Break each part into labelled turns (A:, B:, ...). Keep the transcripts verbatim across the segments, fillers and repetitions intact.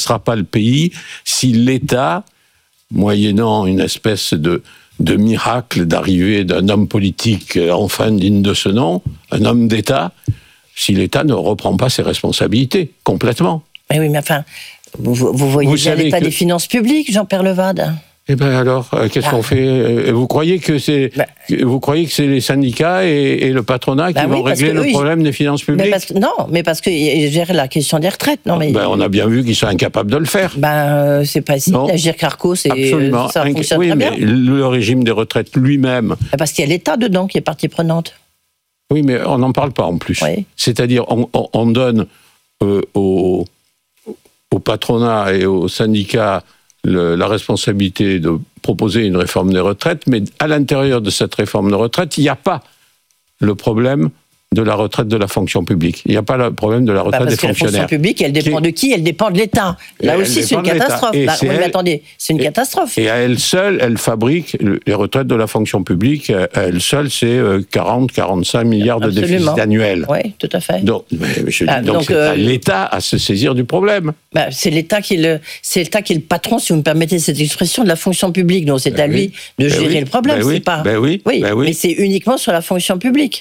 A: redressera pas le pays si l'État, moyennant une espèce de, de miracle d'arrivée d'un homme politique enfin digne de ce nom, un homme d'État, si l'État ne reprend pas ses responsabilités complètement.
B: Mais oui, mais enfin, vous, vous voyez
A: vous
B: bien l'état que... des finances publiques, Jean-Pierre Levade.
A: Eh bien alors, euh, qu'est-ce ah. qu'on fait ? Vous croyez que c'est, bah, vous croyez que c'est les syndicats et, et le patronat bah qui oui, vont régler le eux, problème des finances publiques ?
B: mais parce que, Non, mais parce qu'ils gèrent la question des retraites. Non, mais...
A: ben, on a bien vu qu'ils sont incapables de le faire.
B: Ben, euh, c'est pas si. Agir Carco, c'est,
A: absolument.
B: ça fonctionne
A: oui,
B: très
A: mais
B: bien.
A: Le régime des retraites lui-même...
B: Parce qu'il y a l'État dedans qui est partie prenante.
A: Oui, mais on n'en parle pas en plus.
B: Oui.
A: C'est-à-dire, on, on, on donne euh, au, au patronat et aux syndicats le, la responsabilité de proposer une réforme des retraites, mais à l'intérieur de cette réforme de retraite, il n'y a pas le problème de la retraite de la fonction publique. Il n'y a pas le problème de la retraite bah
B: des
A: fonctionnaires.
B: Parce que la fonction publique, elle dépend de qui ? Elle dépend de l'État. Là et aussi, c'est une catastrophe. Bah, oui, elle, mais attendez, c'est une et, catastrophe.
A: Et à elle seule, elle fabrique les retraites de la fonction publique. À elle seule, c'est quarante à quarante-cinq milliards de
B: Absolument.
A: déficit annuel.
B: Oui, tout à fait.
A: Donc, mais je dis,
B: ah,
A: donc, donc c'est euh, à l'État à se saisir du problème.
B: Bah, c'est l'État qui est le, c'est l'État qui est le patron, si vous me permettez cette expression, de la fonction publique. Donc c'est ben à lui oui. de ben gérer
A: oui.
B: le problème.
A: Ben
B: c'est
A: oui.
B: pas.
A: Ben oui.
B: Oui.
A: Ben oui.
B: Mais c'est uniquement sur la fonction publique.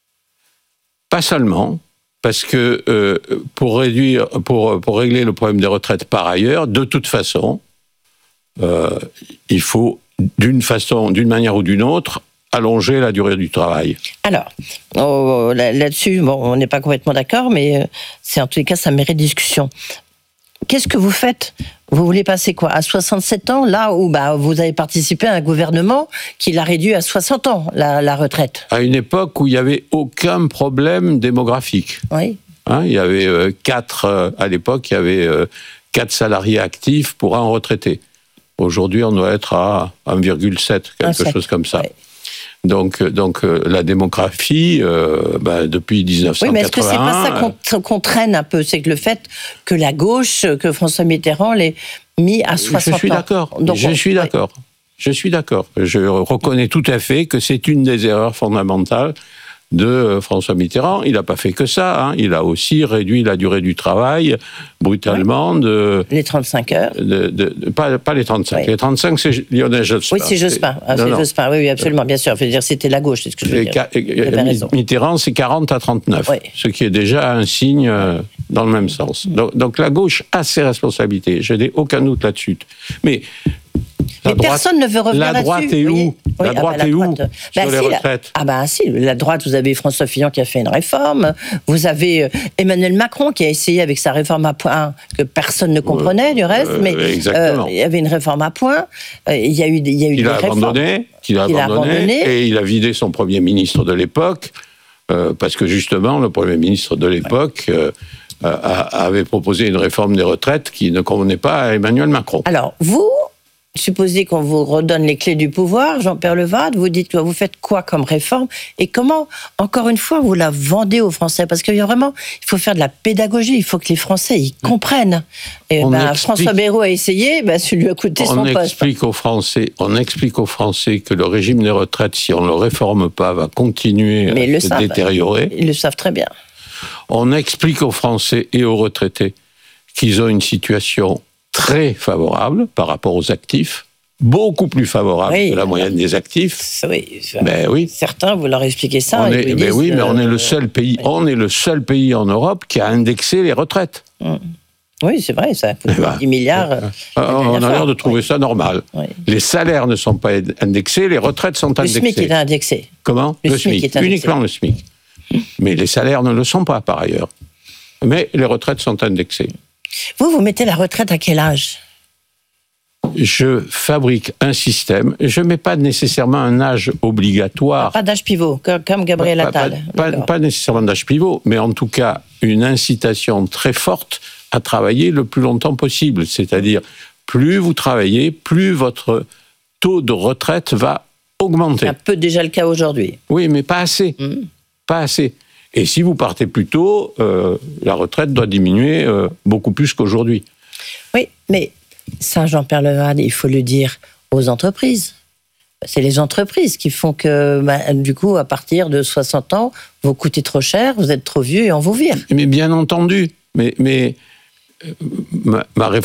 A: Pas seulement, parce que euh, pour réduire, pour pour régler le problème des retraites par ailleurs, de toute façon, euh, il faut d'une façon, d'une manière ou d'une autre, allonger la durée du travail.
B: Alors, oh, là-dessus, bon, on n'est pas complètement d'accord, mais c'est en tous les cas, ça mérite discussion. Qu'est-ce que vous faites ? Vous voulez passer quoi ? À soixante-sept ans, là où bah, vous avez participé à un gouvernement qui l'a réduit à soixante ans, la, la retraite.
A: À une époque où il n'y avait aucun problème démographique.
B: Oui.
A: Hein, il y avait euh, quatre, euh, à l'époque, il y avait euh, quatre salariés actifs pour un retraité. Aujourd'hui, on doit être à un virgule sept, quelque un chose comme ça. Oui. Donc, donc euh, la démographie, euh, bah, depuis dix-neuf cent quatre-vingt-un...
B: Oui, mais est-ce que c'est pas ça qu'on, qu'on traîne un peu ? C'est que le fait que la gauche, que François Mitterrand l'ait mis à soixante ans...
A: Je suis d'accord,
B: Donc,
A: je
B: on...
A: suis d'accord. Oui. Je suis d'accord. Je reconnais tout à fait que c'est une des erreurs fondamentales de François Mitterrand. Il n'a pas fait que ça. Hein. Il a aussi réduit la durée du travail brutalement oui. de...
B: Les trente-cinq heures.
A: De, de, de, pas, pas les trente-cinq. Oui. Les trente-cinq, c'est Lionel Jospin.
B: Oui, c'est Jospin. Ah, c'est Jospin. Oui, oui, absolument, bien sûr. Je veux dire, c'était la gauche, c'est ce que je veux dire.
A: Ca- Mitterrand, c'est quarante à trente-neuf. Oui. Ce qui est déjà un signe euh, dans le même sens. Donc, donc la gauche a ses responsabilités. Je n'ai aucun doute là-dessus. Mais...
B: Mais droite, personne ne veut revenir
A: la
B: là-dessus.
A: Droite est où
B: oui.
A: La
B: oui,
A: droite
B: ah bah,
A: est
B: la
A: où
B: droite,
A: sur
B: bah,
A: les
B: si,
A: retraites
B: la, Ah ben bah, si, la droite, vous avez François Fillon qui a fait une réforme, vous avez euh, Emmanuel Macron qui a essayé avec sa réforme à points que personne ne comprenait euh, du reste, euh, mais euh, il y avait une réforme à points, euh, il y a eu, il y a eu
A: il
B: des
A: a
B: réformes.
A: Abandonné, qu'il a
B: qu'il
A: abandonné,
B: a abandonné,
A: et il a vidé son Premier ministre de l'époque, euh, parce que justement, le Premier ministre de l'époque... Ouais. Euh, avait proposé une réforme des retraites qui ne convenait pas à Emmanuel Macron.
B: Alors, vous, supposez qu'on vous redonne les clés du pouvoir, Jean-Pierre Levade, vous dites, vous faites quoi comme réforme ? Et comment, encore une fois, vous la vendez aux Français ? Parce qu'il y a vraiment, il faut faire de la pédagogie, il faut que les Français y comprennent. Et ben, explique, François Bayrou a essayé, ben, ça lui a coûté son poste.
A: Explique aux Français, on explique aux Français que le régime des retraites, si on ne le réforme pas, va continuer
B: Mais
A: à se
B: savent,
A: détériorer.
B: Ils le savent très bien.
A: On explique aux Français et aux retraités qu'ils ont une situation très favorable par rapport aux actifs, beaucoup plus favorable oui, que la moyenne des actifs.
B: Oui,
A: ben oui.
B: Certains, vous leur expliquez ça.
A: On est, ben
B: disent,
A: oui, mais on
B: euh,
A: est le seul pays, oui. on est le seul pays en Europe qui a indexé les retraites.
B: Mmh. Oui, c'est vrai, ça coûte ben, dix milliards. Euh,
A: on a l'air de trouver oui. ça normal. Oui. Les salaires ne sont pas indexés, les retraites sont
B: le
A: indexées.
B: Le SMIC est indexé.
A: Comment ?
B: Le,
A: le SMIC,
B: SMIC est
A: uniquement le SMIC. Mais les salaires ne le sont pas, par ailleurs. Mais les retraites sont indexées.
B: Vous, vous mettez la retraite à quel âge ?
A: Je fabrique un système. Je ne mets pas nécessairement un âge obligatoire.
B: Pas d'âge pivot, comme Gabriel Attal.
A: Pas, pas, pas nécessairement d'âge pivot, mais en tout cas, une incitation très forte à travailler le plus longtemps possible. C'est-à-dire, plus vous travaillez, plus votre taux de retraite va augmenter.
B: C'est un peu déjà le cas aujourd'hui.
A: Oui, mais pas assez. Mmh. Pas assez. Et si vous partez plus tôt, euh, la retraite doit diminuer euh, beaucoup plus qu'aujourd'hui.
B: Oui, mais ça, Jean-Pierre Levade, il faut le dire aux entreprises. C'est les entreprises qui font que, bah, du coup, à partir de soixante ans, vous coûtez trop cher, vous êtes trop vieux et on vous vire.
A: Mais bien entendu. Mais, mais ma, ma réflexion